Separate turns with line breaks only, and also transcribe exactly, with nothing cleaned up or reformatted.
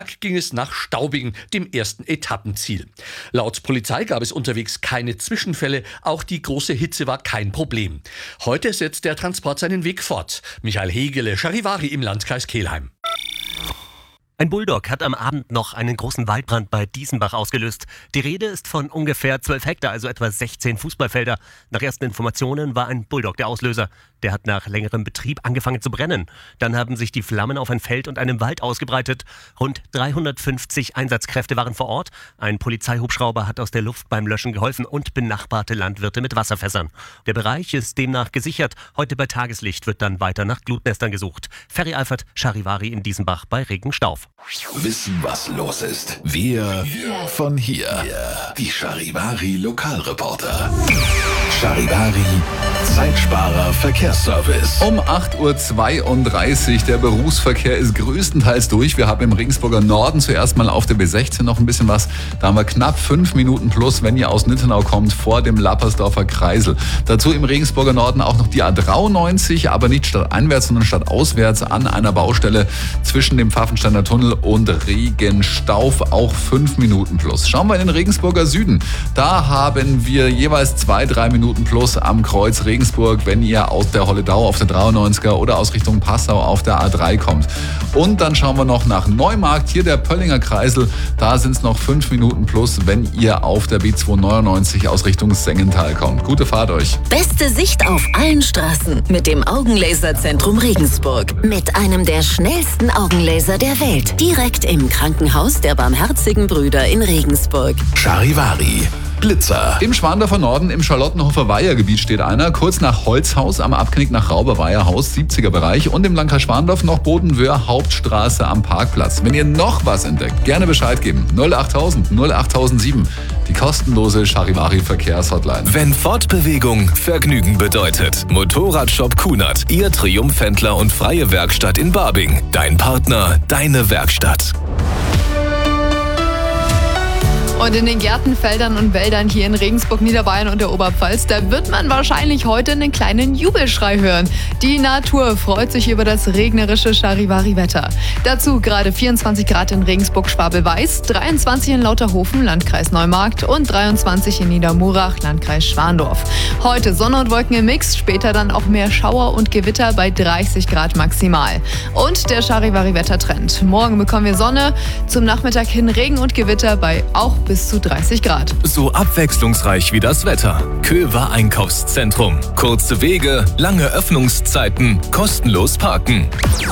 Mittag ging es nach Staubing, dem ersten Etappenziel. Laut Polizei gab es unterwegs keine Zwischenfälle, auch die große Hitze war kein Problem. Heute setzt der Transport seinen Weg fort. Michael Hegele, Charivari im Landkreis Kelheim.
Ein Bulldog hat am Abend noch einen großen Waldbrand bei Diesenbach ausgelöst. Die Rede ist von ungefähr zwölf Hektar, also etwa sechzehn Fußballfelder. Nach ersten Informationen war ein Bulldog der Auslöser. Der hat nach längerem Betrieb angefangen zu brennen. Dann haben sich die Flammen auf ein Feld und einen Wald ausgebreitet. Rund dreihundertfünfzig Einsatzkräfte waren vor Ort. Ein Polizeihubschrauber hat aus der Luft beim Löschen geholfen und benachbarte Landwirte mit Wasserfässern. Der Bereich ist demnach gesichert. Heute bei Tageslicht wird dann weiter nach Glutnestern gesucht. Ferry Eifert, Charivari in Diesenbach bei Regenstauf.
Wissen, was los ist. Wir von hier. Die Charivari Lokalreporter. Charivari Zeitsparer Verkehrsservice.
Um acht Uhr zweiunddreißig. Der Berufsverkehr ist größtenteils durch. Wir haben im Regensburger Norden zuerst mal auf der B sechzehn noch ein bisschen was. Da haben wir knapp fünf Minuten plus, wenn ihr aus Nittenau kommt, vor dem Lappersdorfer Kreisel. Dazu im Regensburger Norden auch noch die A dreiundneunzig, aber nicht stadteinwärts, sondern stadtauswärts an einer Baustelle zwischen dem Pfaffensteiner Tunnel und Regenstauf, auch fünf Minuten plus. Schauen wir in den Regensburger Süden. Da haben wir jeweils zwei, drei Minuten plus am Kreuz Regensburg, wenn ihr aus der Holledau auf der dreiundneunziger oder aus Richtung Passau auf der A drei kommt. Und dann schauen wir noch nach Neumarkt, hier der Pöllinger Kreisel. Da sind es noch fünf Minuten plus, wenn ihr auf der B zweihundertneunundneunzig aus Richtung Sengenthal kommt. Gute Fahrt euch.
Beste Sicht auf allen Straßen mit dem Augenlaserzentrum Regensburg. Mit einem der schnellsten Augenlaser der Welt. Direkt im Krankenhaus der Barmherzigen Brüder in Regensburg.
Charivari Blitzer.
Im Schwandorfer Norden, im Charlottenhofer Weihergebiet steht einer, kurz nach Holzhaus am Abknick nach Rauberweierhaus, siebziger Bereich, und im Landkreis Schwandorf noch Bodenwöhr Hauptstraße am Parkplatz. Wenn ihr noch was entdeckt, gerne Bescheid geben. null achttausend null achttausendsieben, die kostenlose Charivari Verkehrshotline.
Wenn Fortbewegung Vergnügen bedeutet. Motorradshop Kunert, Ihr Triumphhändler und freie Werkstatt in Barbing. Dein Partner, deine Werkstatt.
Und in den Gärten, Feldern und Wäldern hier in Regensburg, Niederbayern und der Oberpfalz, da wird man wahrscheinlich heute einen kleinen Jubelschrei hören. Die Natur freut sich über das regnerische Charivari-Wetter. Dazu gerade vierundzwanzig Grad in Regensburg-Schwabel-Weiß, dreiundzwanzig in Lauterhofen, Landkreis Neumarkt, und dreiundzwanzig in Niedermurach, Landkreis Schwandorf. Heute Sonne und Wolken im Mix, später dann auch mehr Schauer und Gewitter bei dreißig Grad maximal. Und der Charivari-Wettertrend. Morgen bekommen wir Sonne, zum Nachmittag hin Regen und Gewitter bei auch bis zu dreißig Grad.
So abwechslungsreich wie das Wetter. Köver Einkaufszentrum. Kurze Wege, lange Öffnungszeiten, kostenlos parken.